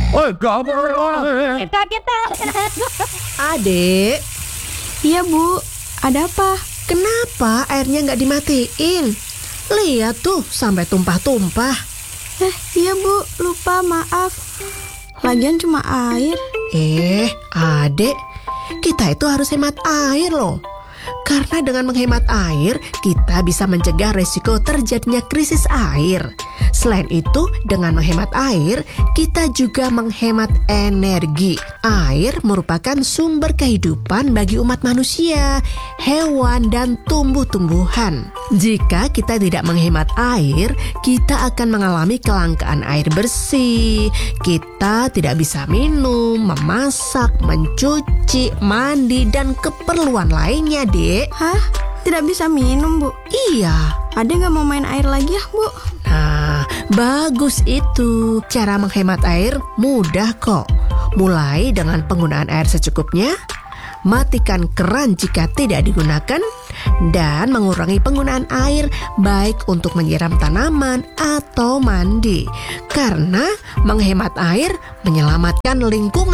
Adek, Iya Bu, ada apa? kenapa airnya nggak dimatiin? Lihat tuh, sampai tumpah-tumpah. Iya Bu, lupa, maaf. Lagian cuma air. Adek, kita itu harus hemat air loh. Karena dengan menghemat air, kita bisa mencegah resiko terjadinya krisis air. Selain itu, dengan menghemat air, kita juga menghemat energi. Air merupakan sumber kehidupan bagi umat manusia, hewan, dan tumbuh-tumbuhan. Jika kita tidak menghemat air, kita akan mengalami kelangkaan air bersih. Kita tidak bisa minum, memasak, mencuci, mandi, dan keperluan lainnya, Dek. Hah? Tidak bisa minum Bu? Iya. Ade nggak mau main air lagi ya Bu? Nah, bagus itu. Cara menghemat air mudah kok. Mulai dengan penggunaan air secukupnya, matikan keran jika tidak digunakan, dan mengurangi penggunaan air baik untuk menyiram tanaman atau mandi. Karena menghemat air menyelamatkan lingkungan.